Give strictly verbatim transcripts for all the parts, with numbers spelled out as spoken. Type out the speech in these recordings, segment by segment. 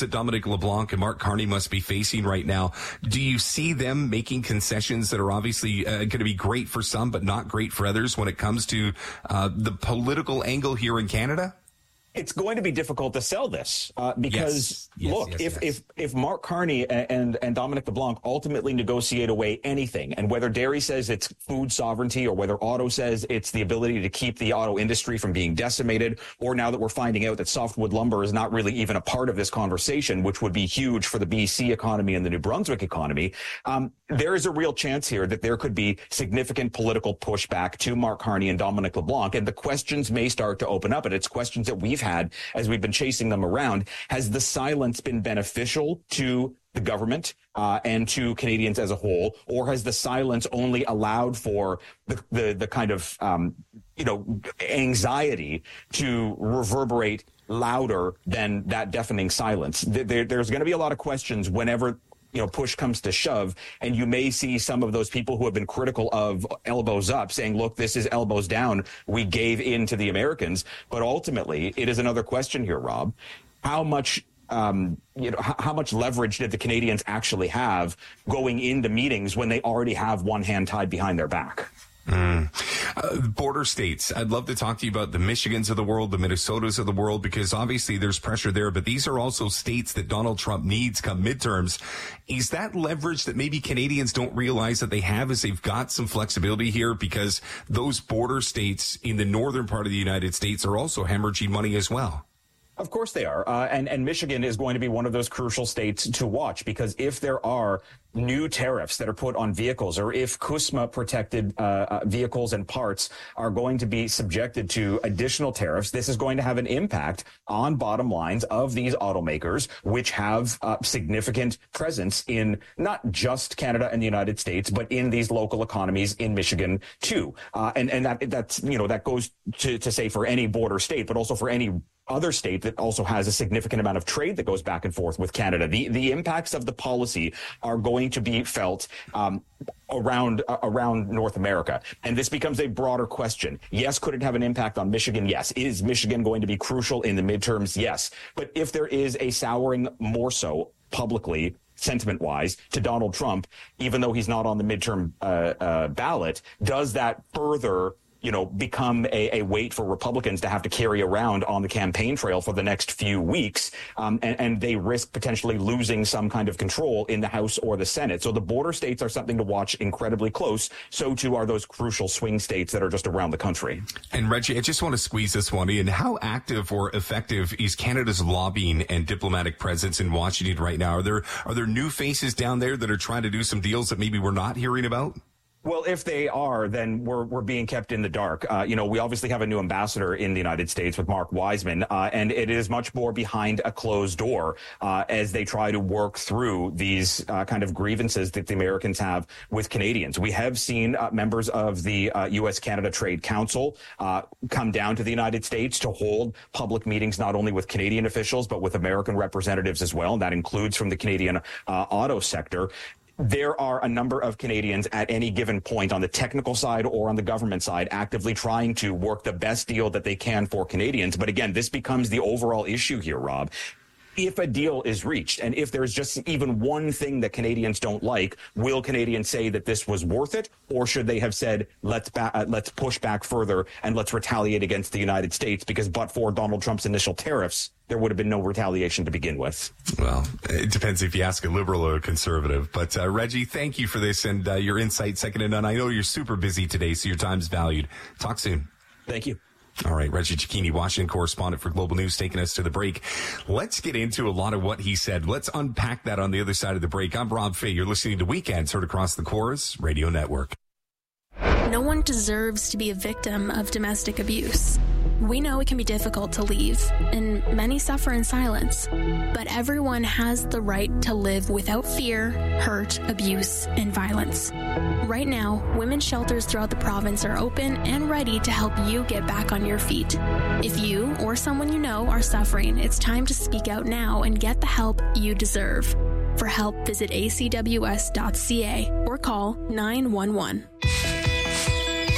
that Dominic LeBlanc and Mark Carney must be facing right now, do you see them making concessions that are obviously uh, going to be great for some but not great for others when it comes to uh, the political angle here in Canada? It's going to be difficult to sell this uh, because, yes. Yes, look, yes, if, yes. if if Mark Carney and, and Dominic LeBlanc ultimately negotiate away anything, and whether dairy says it's food sovereignty or whether auto says it's the ability to keep the auto industry from being decimated, or now that we're finding out that softwood lumber is not really even a part of this conversation, which would be huge for the B C economy and the New Brunswick economy, um, there is a real chance here that there could be significant political pushback to Mark Carney and Dominic LeBlanc, and the questions may start to open up, and it's questions that we've had as we've been chasing them around. Has the silence been beneficial to the government uh, and to Canadians as a whole, or has the silence only allowed for the the, the kind of um, you know anxiety to reverberate louder than that deafening silence? There, there's going to be a lot of questions whenever you know, push comes to shove, and you may see some of those people who have been critical of elbows up saying, look, this is elbows down. We gave in to the Americans. But ultimately, it is another question here, Rob. How much Um, you know, how, how much leverage did the Canadians actually have going into meetings when they already have one hand tied behind their back? Mm. Uh, border states. I'd love to talk to you about the Michigans of the world, the Minnesotas of the world, because obviously there's pressure there, but these are also states that Donald Trump needs come midterms. Is that leverage that maybe Canadians don't realize that they have, as they've got some flexibility here, because those border states in the northern part of the United States are also hemorrhaging money as well? Of course they are. Uh, and, and Michigan is going to be one of those crucial states to watch, because if there are new tariffs that are put on vehicles, or if CUSMA protected uh, uh, vehicles and parts are going to be subjected to additional tariffs, this is going to have an impact on bottom lines of these automakers, which have uh, significant presence in not just Canada and the United States, but in these local economies in Michigan too. Uh, and and that that's you know that goes to to say for any border state, but also for any other state that also has a significant amount of trade that goes back and forth with Canada. The the impacts of the policy are going to be felt um, around uh, around North America. And this becomes a broader question. Yes, could it have an impact on Michigan? Yes. Is Michigan going to be crucial in the midterms? Yes. But if there is a souring more so publicly, sentiment-wise, to Donald Trump, even though he's not on the midterm uh, uh, ballot, does that further you know, become a, a weight for Republicans to have to carry around on the campaign trail for the next few weeks, um, and, and they risk potentially losing some kind of control in the House or the Senate. So the border states are something to watch incredibly close. So too are those crucial swing states that are just around the country. And Reggie, I just want to squeeze this one in. How active or effective is Canada's lobbying and diplomatic presence in Washington right now? Are there are there new faces down there that are trying to do some deals that maybe we're not hearing about? Well, if they are, then we're we're being kept in the dark. Uh, you know, we obviously have a new ambassador in the United States with Mark Wiseman, uh, and it is much more behind a closed door uh, as they try to work through these uh, kind of grievances that the Americans have with Canadians. We have seen uh, members of the uh, U S Canada Trade Council uh, come down to the United States to hold public meetings, not only with Canadian officials, but with American representatives as well. And that includes from the Canadian uh, auto sector. There are a number of Canadians at any given point on the technical side or on the government side actively trying to work the best deal that they can for Canadians. But again, this becomes the overall issue here, Rob. If a deal is reached, and if there's just even one thing that Canadians don't like, will Canadians say that this was worth it, or should they have said, let's ba- uh, let's push back further and let's retaliate against the United States, because but for Donald Trump's initial tariffs, there would have been no retaliation to begin with. Well, it depends if you ask a liberal or a conservative. But uh, Reggie, thank you for this and uh, your insight, second to none. I know you're super busy today, so your time's valued. Talk soon. Thank you. All right, Reggie Cecchini, Washington correspondent for Global News, taking us to the break. Let's get into a lot of what he said. Let's unpack that on the other side of the break. I'm Rob Fay. You're listening to Weekends heard across the Corus Radio Network. No one deserves to be a victim of domestic abuse. We know it can be difficult to leave, and many suffer in silence. But everyone has the right to live without fear, hurt, abuse, and violence. Right now, women's shelters throughout the province are open and ready to help you get back on your feet. If you or someone you know are suffering, it's time to speak out now and get the help you deserve. For help, visit a c w s dot c a or call nine one one.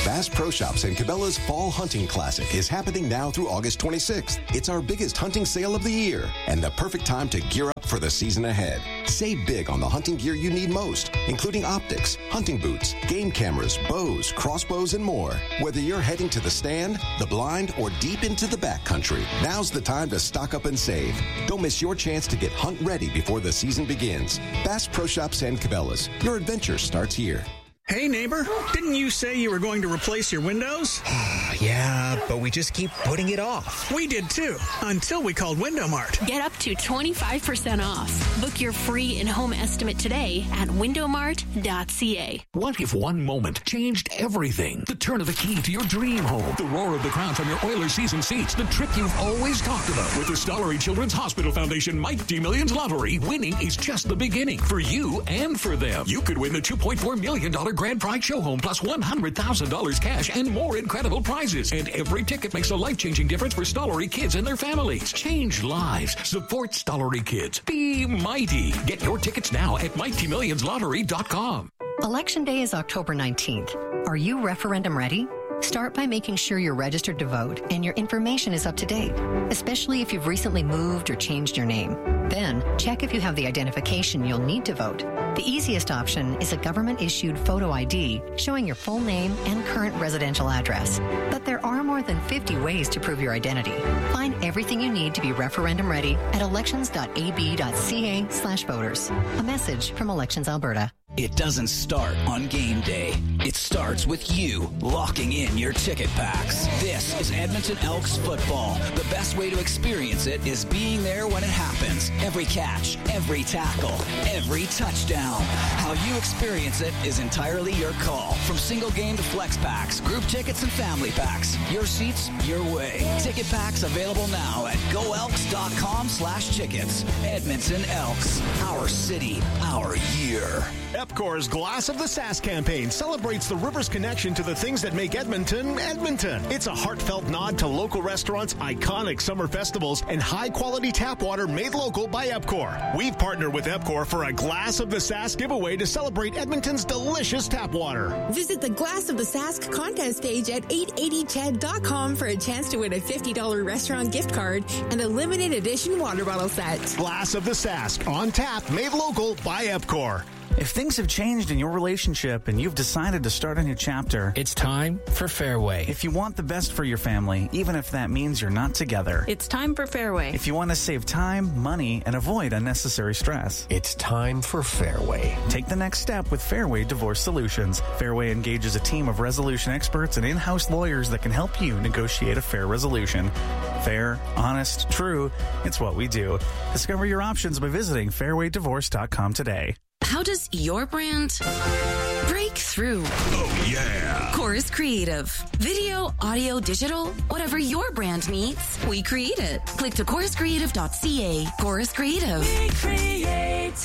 Bass Pro Shops and Cabela's Fall Hunting Classic is happening now through August twenty-sixth. It's our biggest hunting sale of the year and the perfect time to gear up for the season ahead. Save big on the hunting gear you need most, including optics, hunting boots, game cameras, bows, crossbows, and more. Whether you're heading to the stand, the blind, or deep into the backcountry, now's the time to stock up and save. Don't miss your chance to get hunt ready before the season begins. Bass Pro Shops and Cabela's. Your adventure starts here. Hey, neighbor, didn't you say you were going to replace your windows? Yeah, but we just keep putting it off. We did too, until we called Window Mart. Get up to twenty-five percent off. Book your free in-home estimate today at window mart dot c a. What if one moment changed everything? The turn of the key to your dream home. The roar of the crowd from your Oilers season seats. The trip you've always talked about. With the Stollery Children's Hospital Foundation Mike D. Millions Lottery, winning is just the beginning for you and for them. You could win the two point four million dollars Grand Prix show home plus one hundred thousand dollars cash and more incredible prizes. And every ticket makes a life-changing difference for Stollery kids and their families. Change lives. Support Stollery kids. Be mighty. Get your tickets now at mighty millions lottery dot com. Election Day is October nineteenth. Are you referendum ready? Start by making sure you're registered to vote and your information is up to date, especially if you've recently moved or changed your name. Then, check if you have the identification you'll need to vote. The easiest option is a government-issued photo I D showing your full name and current residential address. But there are more than fifty ways to prove your identity. Find everything you need to be referendum ready at elections dot a b dot c a slash voters. A message from Elections Alberta. It doesn't start on game day. It starts with you locking in your ticket packs. This is Edmonton Elks football. The best way to experience it is being there when it happens. Every catch, every tackle, every touchdown. How you experience it is entirely your call. From single game to flex packs, group tickets and family packs. Your seats, your way. Ticket packs available now at go elks dot com slash tickets. Edmonton Elks. Our city, our year. EPCOR's Glass of the Sask campaign celebrates the river's connection to the things that make Edmonton, Edmonton. It's a heartfelt nod to local restaurants, iconic summer festivals, and high-quality tap water made local by EPCOR. We've partnered with EPCOR for a Glass of the Sask giveaway to celebrate Edmonton's delicious tap water. Visit the Glass of the Sask contest page at eight eighty C H E D dot com for a chance to win a fifty dollars restaurant gift card and a limited edition water bottle set. Glass of the Sask, on tap, made local by EPCOR. If things have changed in your relationship and you've decided to start a new chapter, it's time for Fairway. If you want the best for your family, even if that means you're not together, it's time for Fairway. If you want to save time, money, and avoid unnecessary stress, it's time for Fairway. Take the next step with Fairway Divorce Solutions. Fairway engages a team of resolution experts and in-house lawyers that can help you negotiate a fair resolution. Fair, honest, true, it's what we do. Discover your options by visiting fairway divorce dot com today. How does your brand break through? Oh, yeah. Chorus Creative. Video, audio, digital, whatever your brand needs, we create it. Click to chorus creative dot c a. Chorus Creative. We create.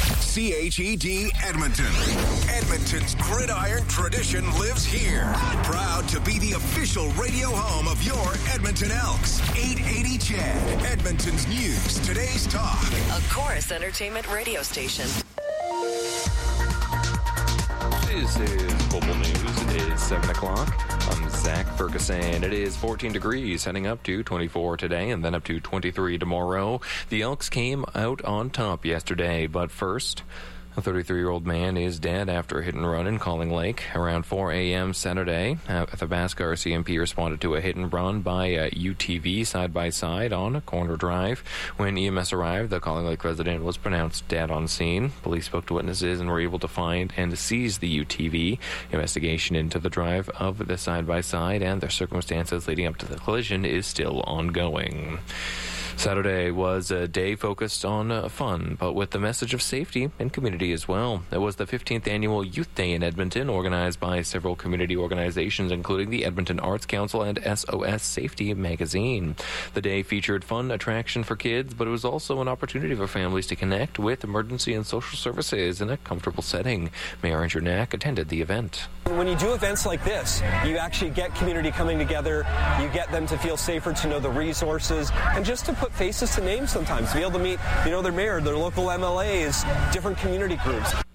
C H E D Edmonton. Edmonton's gridiron tradition lives here. Proud to be the official radio home of your Edmonton Elks. eight eighty C H E D, Edmonton's news, today's talk. A Chorus Entertainment radio station. This is Global News. It is seven o'clock. I'm Zach Ferguson. It is fourteen degrees, heading up to twenty-four today and then up to twenty-three tomorrow. The Elks came out on top yesterday, but first, a thirty-three-year-old man is dead after a hit and run in Calling Lake. Around four a.m. Saturday, Athabasca R C M P responded to a hit and run by a U T V side-by-side on a corner drive. When E M S arrived, the Calling Lake resident was pronounced dead on scene. Police spoke to witnesses and were able to find and seize the U T V. Investigation into the drive of the side-by-side and the circumstances leading up to the collision is still ongoing. Saturday was a day focused on uh, fun, but with the message of safety and community as well. It was the fifteenth Annual Youth Day in Edmonton, organized by several community organizations, including the Edmonton Arts Council and S O S Safety Magazine. The day featured fun attraction for kids, but it was also an opportunity for families to connect with emergency and social services in a comfortable setting. Mayor Andrew Knack attended the event. When you do events like this, you actually get community coming together, you get them to feel safer, to know the resources, and just to put faces to names sometimes, to be able to meet, you know, their mayor, their local M L As, different community groups.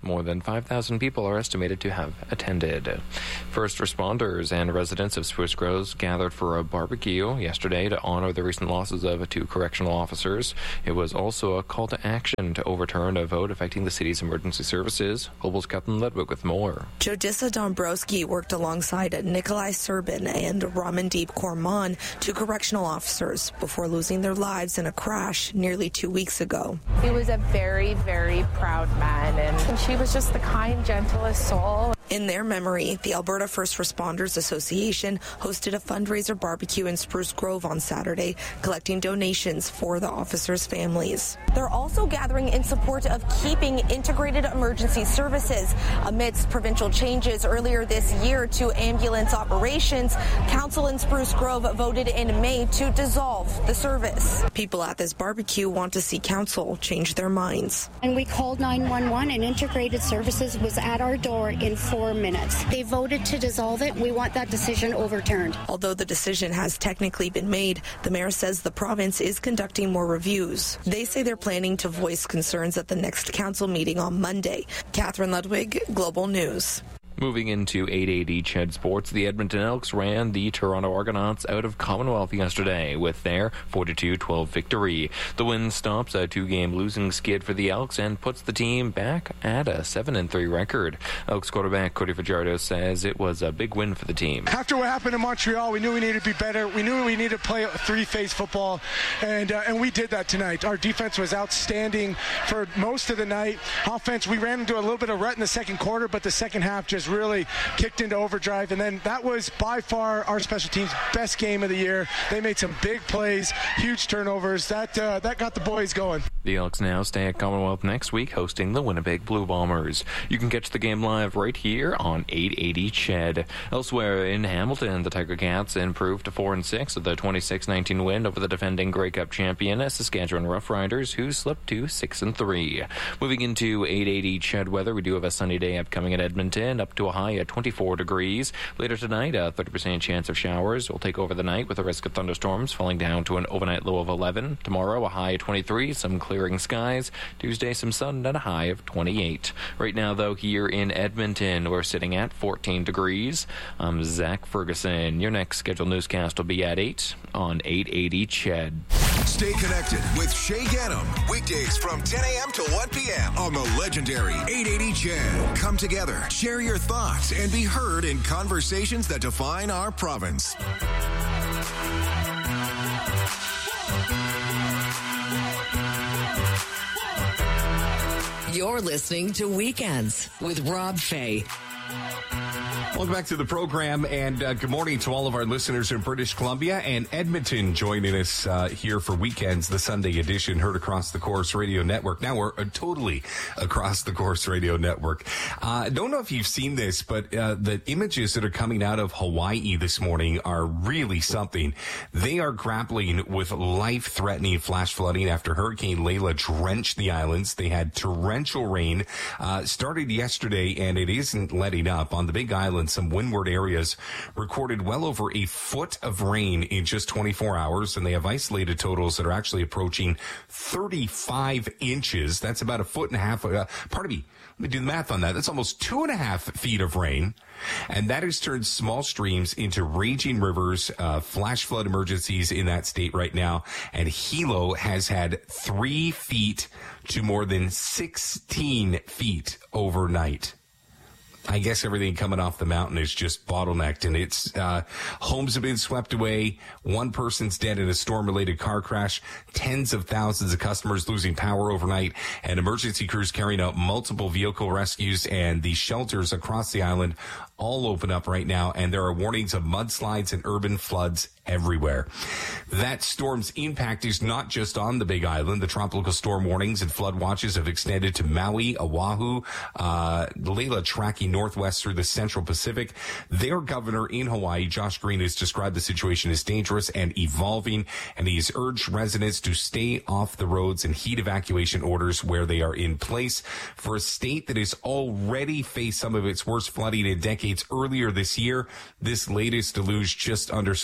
More than five thousand people are estimated to have attended. First responders and residents of Spruce Groves gathered for a barbecue yesterday to honor the recent losses of two correctional officers. It was also a call to action to overturn a vote affecting the city's emergency services. Global's Captain Ledwick with more. Jodissa Dombrowski worked alongside Nikolai Serbin and Ramandeep Korman, two correctional officers, before losing their lives in a crash nearly two weeks ago. He was a very, very proud man, and she was just the kind, gentlest soul. In their memory, the Alberta First Responders Association hosted a fundraiser barbecue in Spruce Grove on Saturday, collecting donations for the officers' families. They're also gathering in support of keeping integrated emergency services. Amidst provincial changes earlier this year to ambulance operations, Council in Spruce Grove voted in May to dissolve the service. People at this barbecue want to see Council change their minds. And we called nine one one, and integrated services was at our door in four minutes. They voted to dissolve it. We want that decision overturned. Although the decision has technically been made, the mayor says the province is conducting more reviews. They say they're planning to voice concerns at the next council meeting on Monday. Catherine Ludwig, Global News. Moving into eight eighty C H E D Sports, the Edmonton Elks ran the Toronto Argonauts out of Commonwealth yesterday with their forty-two twelve victory. The win stops a two-game losing skid for the Elks and puts the team back at a seven and three record. Elks quarterback Cody Fajardo says it was a big win for the team. After what happened in Montreal, we knew we needed to be better. We knew we needed to play three-phase football, and uh, and we did that tonight. Our defense was outstanding for most of the night. Offense, we ran into a little bit of rut in the second quarter, but the second half just really kicked into overdrive, and then that was by far our special teams' best game of the year. They made some big plays, huge turnovers. That uh, that got the boys going. The Elks now stay at Commonwealth next week, hosting the Winnipeg Blue Bombers. You can catch the game live right here on eight eighty C H E D. Elsewhere in Hamilton, the Tiger Cats improved to four and six with the twenty-six nineteen win over the defending Grey Cup champion Saskatchewan Roughriders, who slipped to six and three. Moving into eight eighty C H E D weather, we do have a sunny day upcoming at Edmonton, up to a high at twenty-four degrees. Later tonight, a thirty percent chance of showers will take over the night with a risk of thunderstorms falling down to an overnight low of eleven. Tomorrow, a high of twenty-three, some clearing skies. Tuesday, some sun and a high of twenty-eight. Right now, though, here in Edmonton, we're sitting at fourteen degrees. I'm Zach Ferguson. Your next scheduled newscast will be at eight on eight eighty C H E D. Stay connected with Shay Gannam. Weekdays from ten a.m. to one p.m. on the legendary eight eighty C H E D. Come together, share your thoughts, and be heard in conversations that define our province. You're listening to Weekends with Rob Fay. Welcome back to the program, and uh, good morning to all of our listeners in British Columbia and Edmonton joining us uh, here for Weekends, the Sunday edition, heard across the Chorus Radio Network. Now we're uh, totally across the Chorus Radio Network. I uh, don't know if you've seen this, but uh, the images that are coming out of Hawaii this morning are really something. They are grappling with life-threatening flash flooding after Hurricane Layla drenched the islands. They had torrential rain, uh, started yesterday, and it isn't letting up. On the Big Island, some windward areas recorded well over a foot of rain in just twenty-four hours, and they have isolated totals that are actually approaching thirty-five inches. That's about a foot and a half. Uh, pardon me. Let me do the math on that. That's almost two and a half feet of rain. And that has turned small streams into raging rivers, uh, flash flood emergencies in that state right now. And Hilo has had three feet to more than sixteen feet overnight. I guess everything coming off the mountain is just bottlenecked, and it's uh, homes have been swept away. One person's dead in a storm-related car crash. Tens of thousands of customers losing power overnight, and emergency crews carrying out multiple vehicle rescues, and the shelters across the island all open up right now, and there are warnings of mudslides and urban floods everywhere. That storm's impact is not just on the Big Island. The tropical storm warnings and flood watches have extended to Maui, Oahu, uh, Layla tracking northwest through the central Pacific. Their governor in Hawaii, Josh Green, has described the situation as dangerous and evolving, and he's urged residents to stay off the roads and heed evacuation orders where they are in place. For a state that has already faced some of its worst flooding in decades earlier this year, this latest deluge just underscores how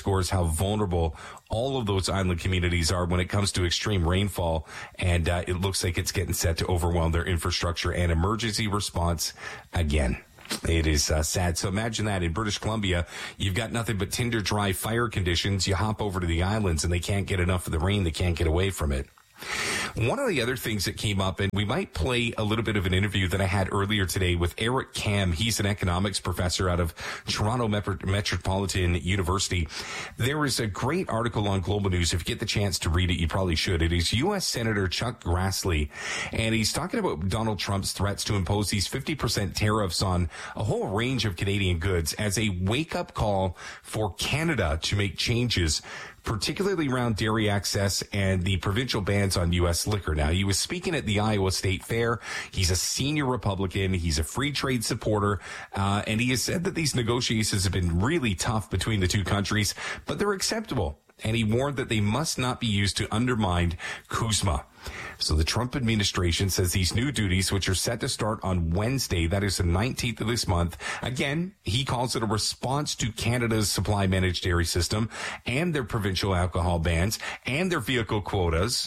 vulnerable all of those island communities are when it comes to extreme rainfall. And uh, it looks like it's getting set to overwhelm their infrastructure and emergency response again. It is uh, sad. So imagine that in British Columbia, you've got nothing but tinder dry fire conditions. You hop over to the islands and they can't get enough of the rain. They can't get away from it. One of the other things that came up, and we might play a little bit of an interview that I had earlier today with Eric Kam. He's an economics professor out of Toronto Metropolitan University. There is a great article on Global News. If you get the chance to read it, you probably should. It is U S Senator Chuck Grassley, and he's talking about Donald Trump's threats to impose these fifty percent tariffs on a whole range of Canadian goods as a wake-up call for Canada to make changes, particularly around dairy access and the provincial bans on U S liquor. Now, he was speaking at the Iowa State Fair. He's a senior Republican. He's a free trade supporter. Uh, and he has said that these negotiations have been really tough between the two countries, but they're acceptable. And he warned that they must not be used to undermine CUSMA. So the Trump administration says these new duties, which are set to start on Wednesday, that is the nineteenth of this month, again, he calls it a response to Canada's supply managed dairy system and their provincial alcohol bans and their vehicle quotas.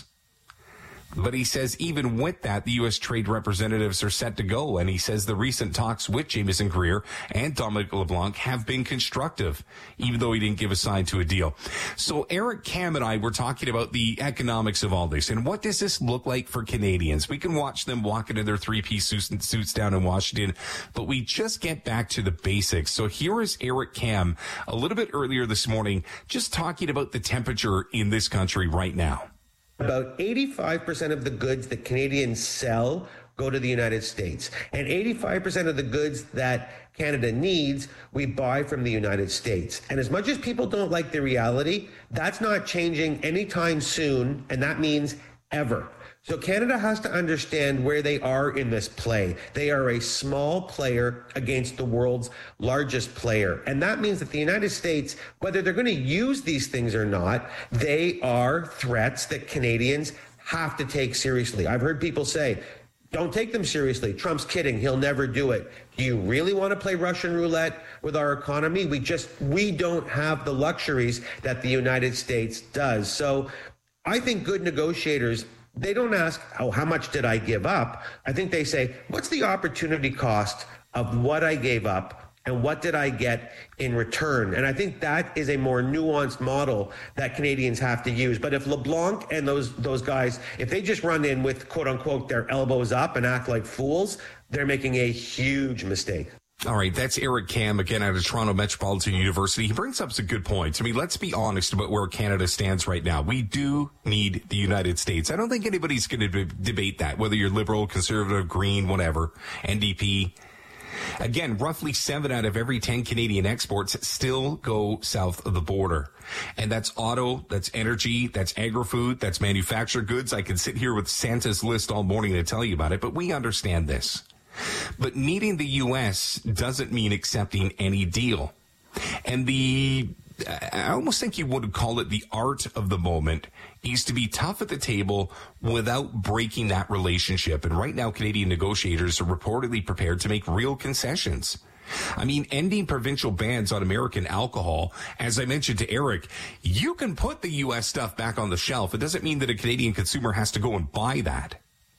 But he says even with that, the U S trade representatives are set to go. And he says the recent talks with Jameson Greer and Dominic LeBlanc have been constructive, even though he didn't give a sign to a deal. So Eric Kam and I were talking about the economics of all this. And what does this look like for Canadians? We can watch them walking in their three-piece suits down in Washington, but we just get back to the basics. So here is Eric Kam a little bit earlier this morning, just talking about the temperature in this country right now. About eighty-five percent of the goods that Canadians sell go to the United States. And eighty-five percent of the goods that Canada needs, we buy from the United States. And as much as people don't like the reality, that's not changing anytime soon, and that means ever. So Canada has to understand where they are in this play. They are a small player against the world's largest player. And that means that the United States, whether they're going to use these things or not, they are threats that Canadians have to take seriously. I've heard people say, don't take them seriously. Trump's kidding. He'll never do it. Do you really want to play Russian roulette with our economy? We just, we don't have the luxuries that the United States does. So I think good negotiators, they don't ask, oh, how much did I give up? I think they say, what's the opportunity cost of what I gave up and what did I get in return? And I think that is a more nuanced model that Canadians have to use. But if LeBlanc and those those guys, if they just run in with, quote unquote, their elbows up and act like fools, they're making a huge mistake. All right, that's Eric Kam, again, out of Toronto Metropolitan University. He brings up some good points. I mean, let's be honest about where Canada stands right now. We do need the United States. I don't think anybody's going to be- debate that, whether you're liberal, conservative, green, whatever, N D P. Again, roughly seven out of every ten Canadian exports still go south of the border. And that's auto, that's energy, that's agri-food, that's manufactured goods. I can sit here with Santa's list all morning to tell you about it, but we understand this. But needing the U S doesn't mean accepting any deal. And the, I almost think you would call it the art of the moment, is to be tough at the table without breaking that relationship. And right now, Canadian negotiators are reportedly prepared to make real concessions. I mean, ending provincial bans on American alcohol, as I mentioned to Eric, you can put the U S stuff back on the shelf. It doesn't mean that a Canadian consumer has to go and buy that.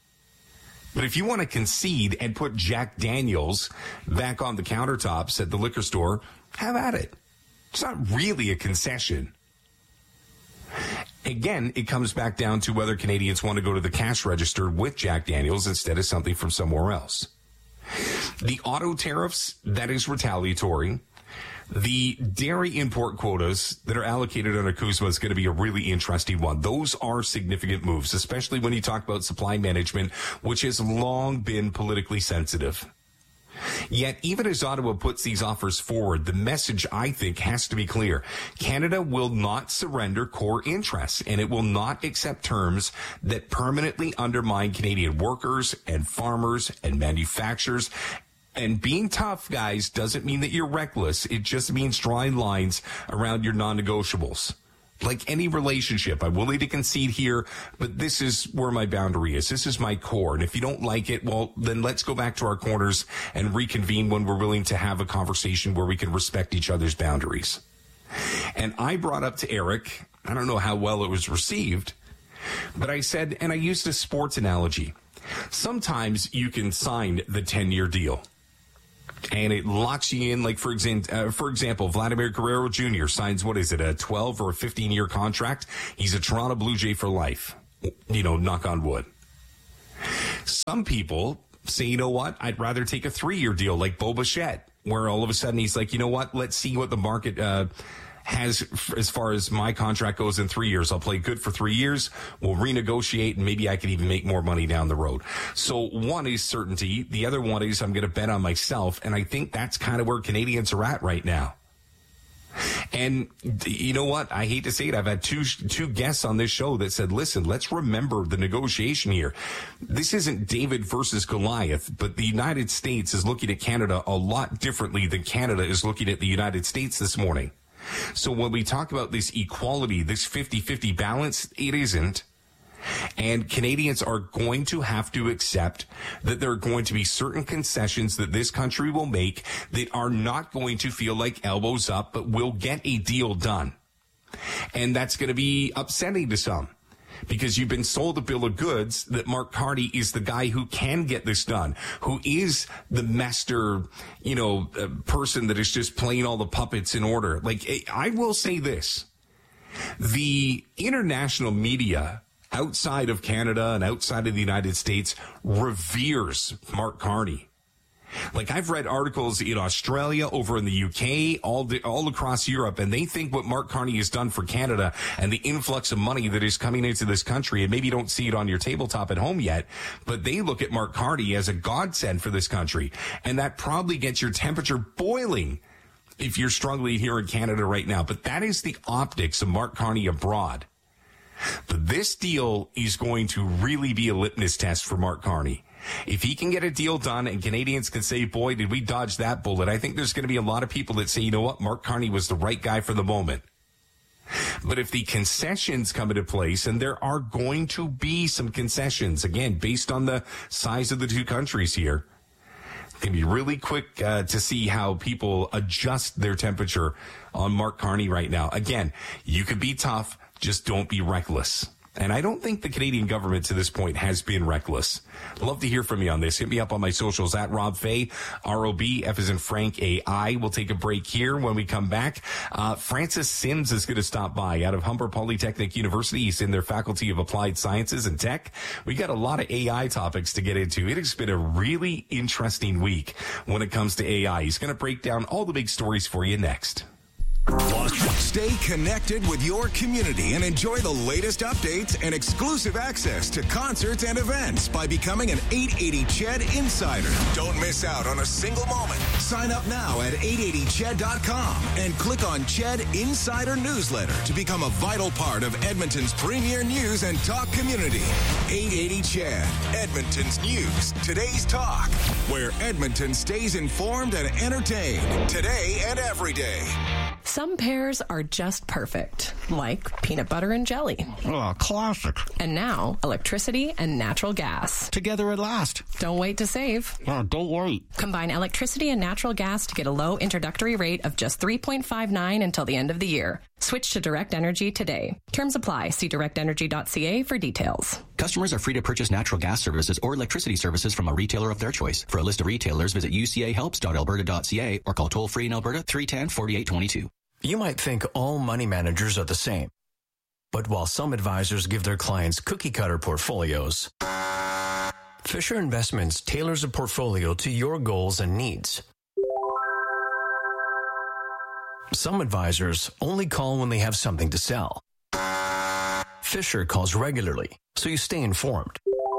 But if you want to concede and put Jack Daniels back on the countertops at the liquor store, have at it. It's not really a concession. Again, it comes back down to whether Canadians want to go to the cash register with Jack Daniels instead of something from somewhere else. The auto tariffs, that is retaliatory. The dairy import quotas that are allocated under CUSMA is going to be a really interesting one. Those are significant moves, especially when you talk about supply management, which has long been politically sensitive. Yet, even as Ottawa puts these offers forward, the message, I think, has to be clear. Canada will not surrender core interests, and it will not accept terms that permanently undermine Canadian workers and farmers and manufacturers. And being tough, guys, doesn't mean that you're reckless. It just means drawing lines around your non-negotiables. Like any relationship, I'm willing to concede here, but this is where my boundary is. This is my core. And if you don't like it, well, then let's go back to our corners and reconvene when we're willing to have a conversation where we can respect each other's boundaries. And I brought up to Eric, I don't know how well it was received, but I said, and I used a sports analogy. Sometimes you can sign the ten-year deal, and it locks you in. Like, for example, uh, for example, Vladimir Guerrero Junior signs, what is it, a twelve or a fifteen-year contract? He's a Toronto Blue Jay for life, you know, knock on wood. Some people say, you know what, I'd rather take a three-year deal like Bo Bichette, where all of a sudden he's like, you know what, let's see what the market uh has as far as my contract goes in three years. I'll play good for three years. We'll renegotiate, and maybe I can even make more money down the road. So one is certainty. The other one is I'm going to bet on myself. And I think that's kind of where Canadians are at right now. And you know what? I hate to say it. I've had two two guests on this show that said, listen, let's remember the negotiation here. This isn't David versus Goliath, but the United States is looking at Canada a lot differently than Canada is looking at the United States this morning. So when we talk about this equality, this fifty-fifty balance, it isn't. And Canadians are going to have to accept that there are going to be certain concessions that this country will make that are not going to feel like elbows up, but will get a deal done. And that's going to be upsetting to some, because you've been sold a bill of goods that Mark Carney is the guy who can get this done, who is the master, you know, uh, person that is just playing all the puppets in order. Like, I will say this. The international media outside of Canada and outside of the United States reveres Mark Carney. Like, I've read articles in Australia, over in the U K, all the, all across Europe, and they think what Mark Carney has done for Canada and the influx of money that is coming into this country, and maybe you don't see it on your tabletop at home yet, but they look at Mark Carney as a godsend for this country. And that probably gets your temperature boiling if you're struggling here in Canada right now. But that is the optics of Mark Carney abroad. But this deal is going to really be a litmus test for Mark Carney. If he can get a deal done and Canadians can say, boy, did we dodge that bullet, I think there's going to be a lot of people that say, you know what, Mark Carney was the right guy for the moment. But if the concessions come into place, and there are going to be some concessions, again, based on the size of the two countries here, it can be really quick uh, to see how people adjust their temperature on Mark Carney right now. Again, you could be tough, just don't be reckless. And I don't think the Canadian government to this point has been reckless. Love to hear from you on this. Hit me up on my socials at Rob Fay, R O B, F as in Frank, A I. We'll take a break here. When we come back, uh, Francis Sims is going to stop by out of Humber Polytechnic University. He's in their Faculty of Applied Sciences and Tech. We got a lot of A I topics to get into. It has been a really interesting week when it comes to A I. He's going to break down all the big stories for you next. Stay connected with your community and enjoy the latest updates and exclusive access to concerts and events by becoming an eight eighty C H E D Insider. Don't miss out on a single moment. Sign up now at eight eighty C H E D dot com and click on C H E D Insider Newsletter to become a vital part of Edmonton's premier news and talk community. eight eighty C H E D, Edmonton's news, today's talk, where Edmonton stays informed and entertained today and every day. Some pairs are just perfect, like peanut butter and jelly. Oh, classic. And now, electricity and natural gas. Together at last. Don't wait to save. Oh, don't wait. Combine electricity and natural gas to get a low introductory rate of just three point five nine until the end of the year. Switch to Direct Energy today. Terms apply. See direct energy dot c a for details. Customers are free to purchase natural gas services or electricity services from a retailer of their choice. For a list of retailers, visit u c a helps dot alberta dot c a or call toll-free in Alberta three one zero, four eight two two. You might think all money managers are the same. But while some advisors give their clients cookie-cutter portfolios, Fisher Investments tailors a portfolio to your goals and needs. Some advisors only call when they have something to sell. Fisher calls regularly, so you stay informed.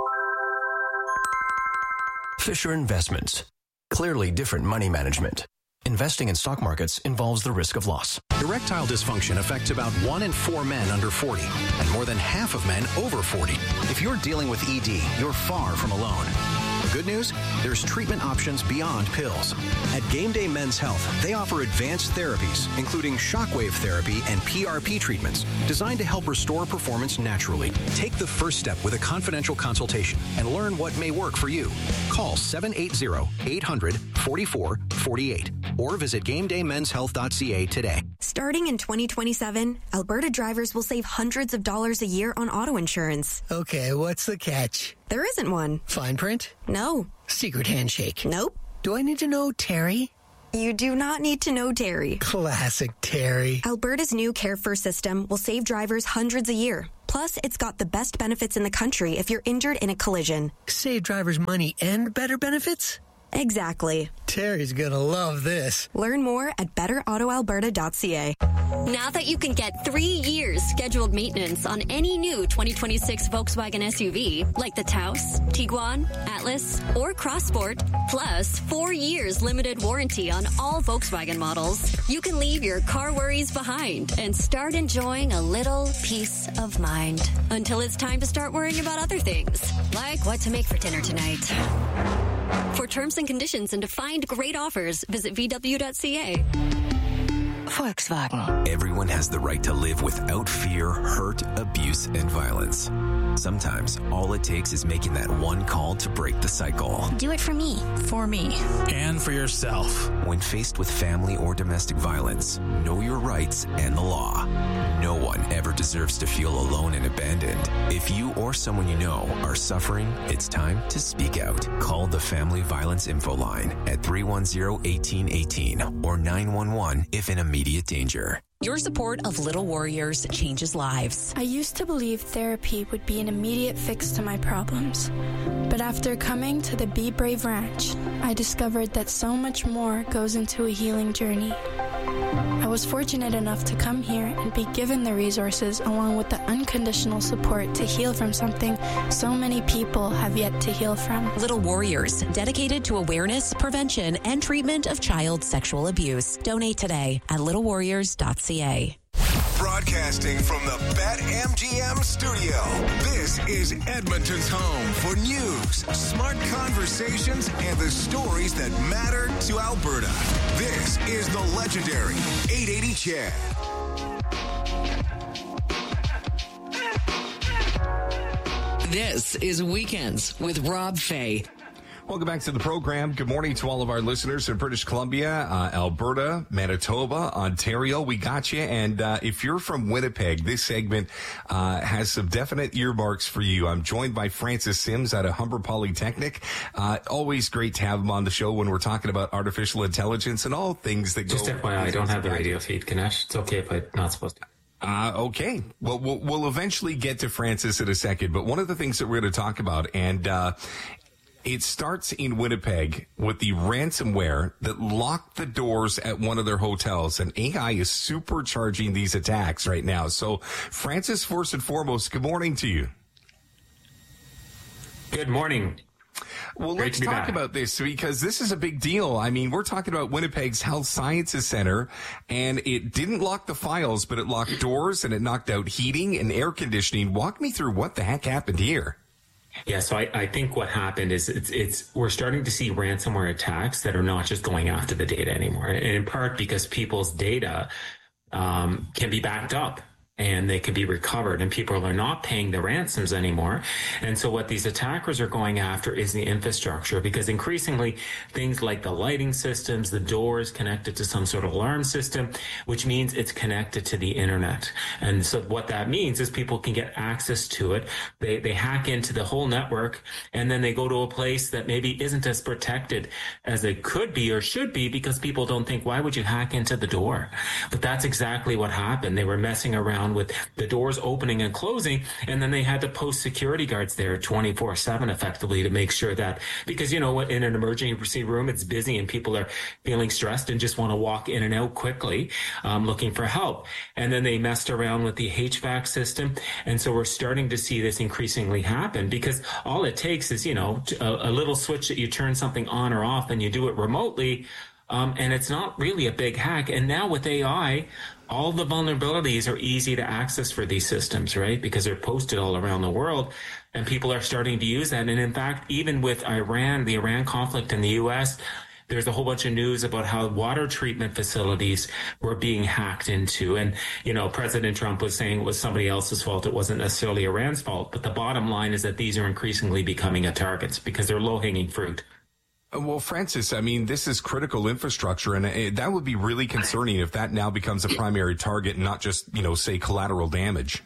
Fisher Investments. Clearly different money management. Investing in stock markets involves the risk of loss. Erectile dysfunction affects about one in four men under forty and more than half of men over forty. If you're dealing with E D, you're far from alone. The good news? There's treatment options beyond pills. At Game Day Men's Health, they offer advanced therapies, including shockwave therapy and P R P treatments, designed to help restore performance naturally. Take the first step with a confidential consultation and learn what may work for you. Call seven eight zero, eight hundred, forty-four forty-eight or visit game day men's health dot c a today. Starting in twenty twenty-seven, Alberta drivers will save hundreds of dollars a year on auto insurance. Okay, what's the catch? There isn't one. Fine print? No. Secret handshake? Nope. Do I need to know Terry? You do not need to know Terry. Classic Terry. Alberta's new Care First system will save drivers hundreds a year. Plus, it's got the best benefits in the country if you're injured in a collision. Save drivers money and better benefits? Exactly. Terry's gonna love this. Learn more at better auto alberta dot c a. Now that you can get three years scheduled maintenance on any new twenty twenty-six Volkswagen S U V, like the Taos, Tiguan, Atlas, or Crossport, plus four years limited warranty on all Volkswagen models, you can leave your car worries behind and start enjoying a little peace of mind. Until it's time to start worrying about other things, like what to make for dinner tonight. For terms and conditions and to find great offers, visit v w dot c a. Volkswagen. Everyone has the right to live without fear, hurt, abuse, and violence. Sometimes all it takes is making that one call to break the cycle. Do it for me. For me. And for yourself. When faced with family or domestic violence, know your rights and the law. No one ever deserves to feel alone and abandoned. If you or someone you know are suffering, it's time to speak out. Call the Family Violence Info Line at three one zero, one eight one eight or nine one one if in immediate danger. Your support of Little Warriors changes lives. I used to believe therapy would be an immediate fix to my problems. But after coming to the Be Brave Ranch, I discovered that so much more goes into a healing journey. I was fortunate enough to come here and be given the resources along with the unconditional support to heal from something so many people have yet to heal from. Little Warriors, dedicated to awareness, prevention, and treatment of child sexual abuse. Donate today at little warriors dot c a. Broadcasting from the BetMGM studio, this is Edmonton's home for news, smart conversations, and the stories that matter to Alberta. This is the legendary eight eighty C H E D. This is Weekends with Rob Fay. Welcome back to the program. Good morning to all of our listeners in British Columbia, uh, Alberta, Manitoba, Ontario. We got you. And uh, if you're from Winnipeg, this segment uh, has some definite earmarks for you. I'm joined by Francis Sims out of Humber Polytechnic. Uh, always great to have him on the show when we're talking about artificial intelligence and all things that Just go... Just F Y I, I don't have the radio feed, Ganesh. It's okay if I'm not supposed to. Uh, okay. Well, well, we'll eventually get to Francis in a second. But one of the things that we're going to talk about, and... Uh, It starts in Winnipeg with the ransomware that locked the doors at one of their hotels, and A I is supercharging these attacks right now. So, Francis, first and foremost, good morning to you. Good morning. Well, Great let's to be talk back. about this because this is a big deal. I mean, we're talking about Winnipeg's Health Sciences Center, and it didn't lock the files, but it locked doors and it knocked out heating and air conditioning. Walk me through what the heck happened here. Yeah, so I, I think what happened is it's it's we're starting to see ransomware attacks that are not just going after the data anymore, and in part because people's data um, can be backed up and they can be recovered, and people are not paying the ransoms anymore. And so what these attackers are going after is the infrastructure, because increasingly things like the lighting systems, the doors connected to some sort of alarm system, which means it's connected to the internet. And so what that means is people can get access to it. They, they hack into the whole network, and then they go to a place that maybe isn't as protected as it could be or should be, because people don't think, why would you hack into the door? But that's exactly what happened. They were messing around with the doors opening and closing, and then they had to post security guards there twenty-four seven effectively to make sure that, because, you know, in an emergency room, it's busy and people are feeling stressed and just want to walk in and out quickly, um, looking for help. And then they messed around with the H V A C system. And so we're starting to see this increasingly happen, because all it takes is, you know, a, a little switch that you turn something on or off and you do it remotely. Um, and it's not really a big hack. And now with A I, all the vulnerabilities are easy to access for these systems, right? Because they're posted all around the world, and people are starting to use that. And in fact, even with Iran, the Iran conflict in the U S, there's a whole bunch of news about how water treatment facilities were being hacked into. And, you know, President Trump was saying it was somebody else's fault. It wasn't necessarily Iran's fault. But the bottom line is that these are increasingly becoming a targets because they're low-hanging fruit. Well, Francis, I mean, this is critical infrastructure, and it, that would be really concerning if that now becomes a primary target and not just, you know, say collateral damage.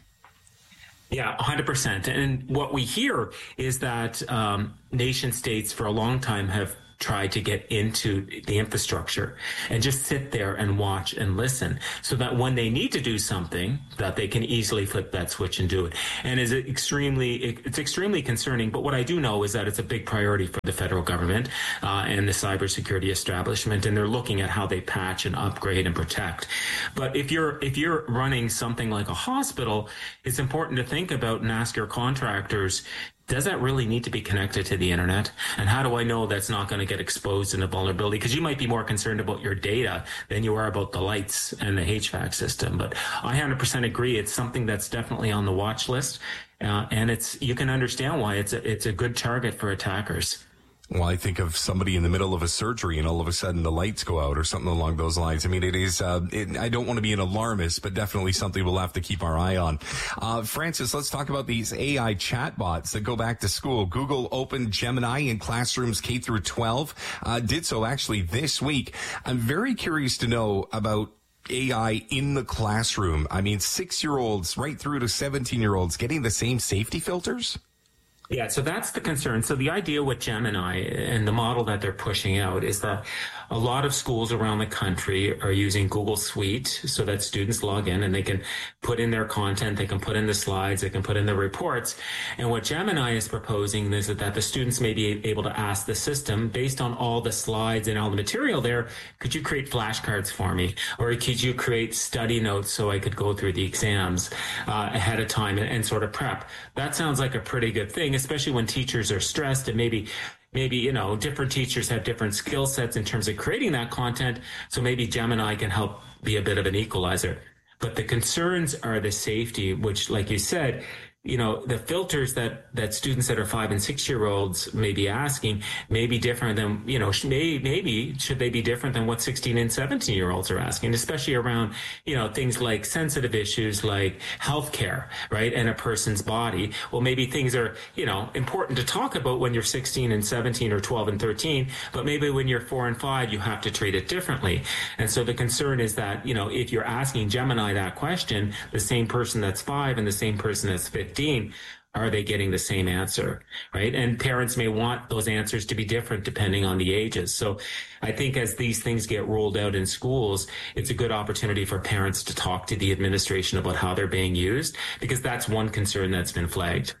Yeah, one hundred percent. And what we hear is that um, nation states for a long time have tried to get into the infrastructure and just sit there and watch and listen so that when they need to do something that they can easily flip that switch and do it. And is it extremely, it's extremely concerning. But what I do know is that it's a big priority for the federal government uh, and the cybersecurity establishment. And they're looking at how they patch and upgrade and protect. But if you're, if you're running something like a hospital, it's important to think about and ask your contractors, does that really need to be connected to the internet? And how do I know that's not going to get exposed in a vulnerability? Because you might be more concerned about your data than you are about the lights and the H V A C system. But I one hundred percent agree. It's something that's definitely on the watch list. Uh, and it's, you can understand why it's a, it's a good target for attackers. Well, I think of somebody in the middle of a surgery and all of a sudden the lights go out or something along those lines. I mean, it is, uh, it, I don't want to be an alarmist, but definitely something we'll have to keep our eye on. Uh, Francis, let's talk about these A I chatbots that go back to school. Google opened Gemini in classrooms K through twelve, uh, did so actually this week. I'm very curious to know about A I in the classroom. I mean, six-year-olds right through to seventeen-year-olds getting the same safety filters? Yeah, so that's the concern. So the idea with Gemini and the model that they're pushing out is that a lot of schools around the country are using Google Suite so that students log in and they can put in their content, they can put in the slides, they can put in the reports. And what Gemini is proposing is that the students may be able to ask the system, based on all the slides and all the material there, could you create flashcards for me? Or could you create study notes so I could go through the exams uh, ahead of time and, and sort of prep? That sounds like a pretty good thing, especially when teachers are stressed and maybe Maybe, you know, different teachers have different skill sets in terms of creating that content. So maybe Gemini can help be a bit of an equalizer. But the concerns are the safety, which, like you said, you know, the filters that, that students that are five and six year olds may be asking may be different than, you know, may, maybe should they be different than what sixteen and seventeen year olds are asking, especially around, you know, things like sensitive issues like healthcare, right? And a person's body. Well, maybe things are, you know, important to talk about when you're sixteen and seventeen or twelve and thirteen, but maybe when you're four and five, you have to treat it differently. And so the concern is that, you know, if you're asking Gemini that question, the same person that's five and the same person that's fifteen, are they getting the same answer, right? And parents may want those answers to be different depending on the ages. So I think as these things get rolled out in schools, it's a good opportunity for parents to talk to the administration about how they're being used, because that's one concern that's been flagged.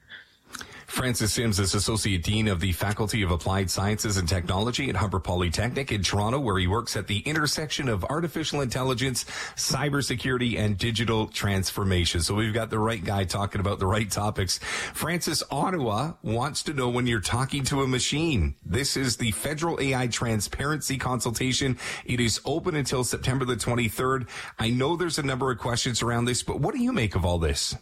Francis Sims is Associate Dean of the Faculty of Applied Sciences and Technology at Humber Polytechnic in Toronto, where he works at the intersection of artificial intelligence, cybersecurity, and digital transformation. So we've got the right guy talking about the right topics. Francis, Ottawa wants to know when you're talking to a machine. This is the Federal A I Transparency Consultation. It is open until September the twenty-third. I know there's a number of questions around this, but what do you make of all this?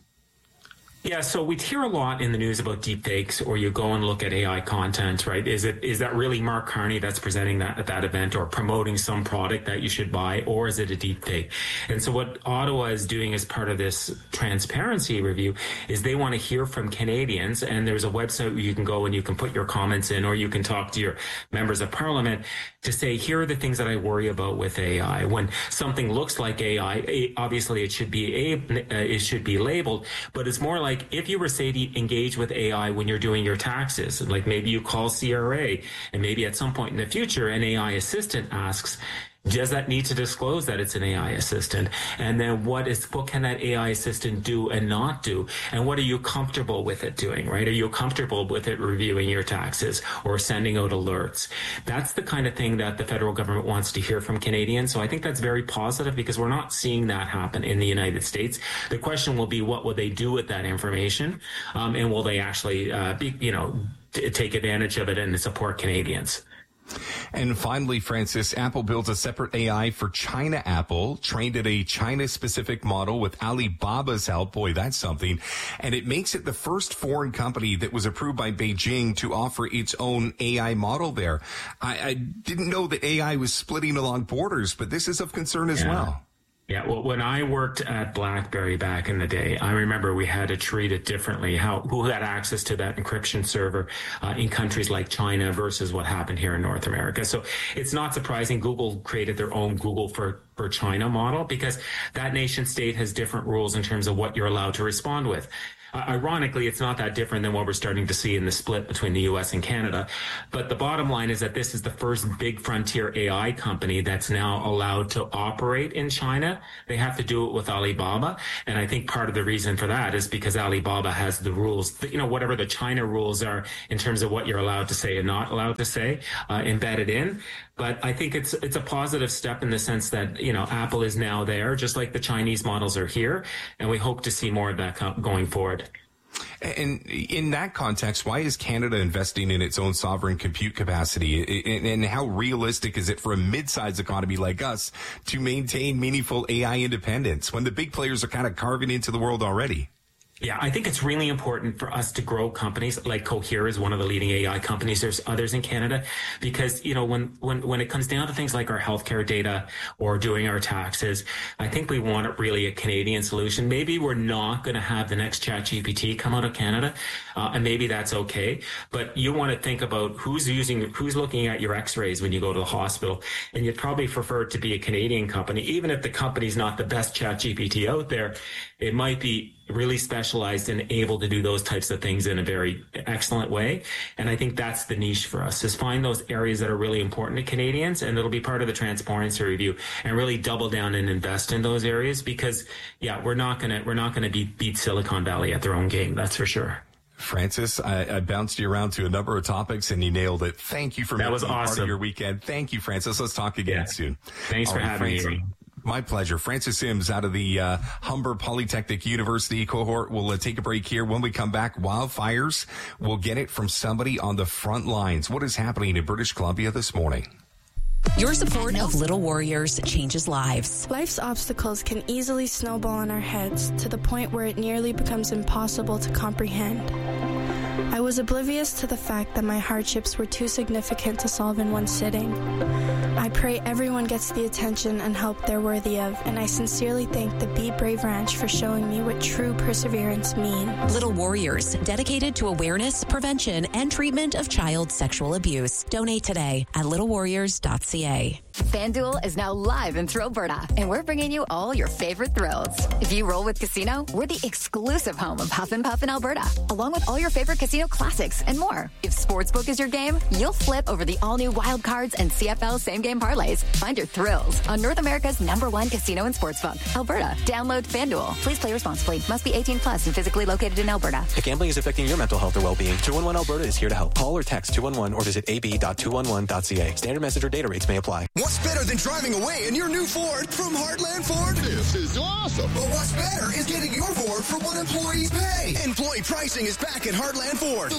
Yeah, so we hear a lot in the news about deepfakes, or you go and look at A I content, right? Is it is that really Mark Carney that's presenting that at that event, or promoting some product that you should buy, or is it a deepfake? And so what Ottawa is doing as part of this transparency review is they want to hear from Canadians, and there's a website where you can go and you can put your comments in, or you can talk to your members of parliament to say, here are the things that I worry about with A I. When something looks like A I, obviously it should be a, it should be labeled, but it's more like Like if you were, say, to engage with A I when you're doing your taxes, like maybe you call C R A, and maybe at some point in the future, an A I assistant asks, does that need to disclose that it's an A I assistant? And then what is what can that A I assistant do and not do? And what are you comfortable with it doing, right? Are you comfortable with it reviewing your taxes or sending out alerts? That's the kind of thing that the federal government wants to hear from Canadians. So I think that's very positive, because we're not seeing that happen in the United States. The question will be, what will they do with that information? Um, and will they actually, uh, be, you know, t- take advantage of it and support Canadians? And finally, Francis, Apple builds a separate A I for China Apple, trained at a China-specific model with Alibaba's help. Boy, that's something. And it makes it the first foreign company that was approved by Beijing to offer its own A I model there. I, I didn't know that A I was splitting along borders, but this is of concern as yeah. well. Yeah, well, when I worked at BlackBerry back in the day, I remember we had to treat it differently. How who had access to that encryption server uh, in countries like China versus what happened here in North America. So it's not surprising Google created their own Google for, for China model because that nation state has different rules in terms of what you're allowed to respond with. Uh, ironically, it's not that different than what we're starting to see in the split between the U S and Canada. But the bottom line is that this is the first big frontier A I company that's now allowed to operate in China. They have to do it with Alibaba. And I think part of the reason for that is because Alibaba has the rules, you know, whatever the China rules are in terms of what you're allowed to say and not allowed to say, uh, embedded in. But I think it's it's a positive step in the sense that, you know, Apple is now there, just like the Chinese models are here. And we hope to see more of that going forward. And in that context, why is Canada investing in its own sovereign compute capacity? And how realistic is it for a mid-sized economy like us to maintain meaningful A I independence when the big players are kind of carving into the world already? Yeah, I think it's really important for us to grow companies like Cohere is one of the leading A I companies. There's others in Canada because, you know, when, when, when it comes down to things like our healthcare data or doing our taxes, I think we want really a Canadian solution. Maybe we're not going to have the next ChatGPT come out of Canada, uh, and maybe that's okay. But you want to think about who's using, who's looking at your x-rays when you go to the hospital. And you'd probably prefer it to be a Canadian company. Even if the company's not the best ChatGPT out there, it might be really specialized and able to do those types of things in a very excellent way. And I think that's the niche for us, is find those areas that are really important to Canadians, and it'll be part of the transparency review, and really double down and invest in those areas because, yeah, we're not going to, we're not going to beat, beat Silicon Valley at their own game. That's for sure. Francis, I, I bounced you around to a number of topics and you nailed it. Thank you for that making was it awesome. part of your weekend. Thank you, Francis. Let's talk again yeah. soon. Thanks All for right, having Francis. me. My pleasure. Francis Sims out of the uh, Humber Polytechnic University cohort. We'll uh, take a break here. When we come back, wildfires, we'll get it from somebody on the front lines. What is happening in British Columbia this morning? Your support of Little Warriors changes lives. Life's obstacles can easily snowball on our heads to the point where it nearly becomes impossible to comprehend. I was oblivious to the fact that my hardships were too significant to solve in one sitting. I pray everyone gets the attention and help they're worthy of, and I sincerely thank the Be Brave Ranch for showing me what true perseverance means. Little Warriors, dedicated to awareness, prevention, and treatment of child sexual abuse. Donate today at little warriors dot c a. FanDuel is now live in Thrillberta, and we're bringing you all your favorite thrills. If you roll with Casino, we're the exclusive home of Huff and Puff in Alberta, along with all your favorite casino classics and more. If Sportsbook is your game, you'll flip over the all-new Wild Cards and C F L same-game parlays. Find your thrills on North America's number one casino and sportsbook, Alberta. Download FanDuel. Please play responsibly. Must be eighteen plus and physically located in Alberta. If gambling is affecting your mental health or well-being, two one one Alberta is here to help. Call or text two one one or visit a b dot two one one dot c a. Standard message or data rates may apply. What's better than driving away in your new Ford from Heartland Ford? This is awesome. But what's better is getting your Ford for what employees pay. Employee pricing is back at Heartland Ford.